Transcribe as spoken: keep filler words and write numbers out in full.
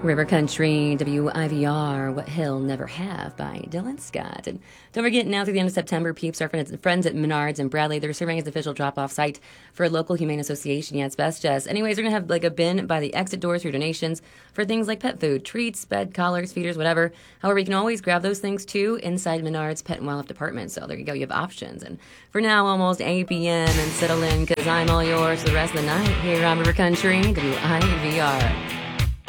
River Country, W I V R, What He'll Never Have by Dylan Scott. And don't forget, now through the end of September, Peeps, our friends, friends at Menards and Bradley, they're serving as the official drop-off site for a local humane association. Yeah, it's Best Jess. Anyways, they're going to have like a bin by the exit doors for donations for things like pet food, treats, bed, collars, feeders, whatever. However, you can always grab those things too inside Menards Pet and Wildlife Department. So there you go, you have options. And for now, almost eight p.m. and settle in because I'm all yours for the rest of the night here on River Country, W I V R.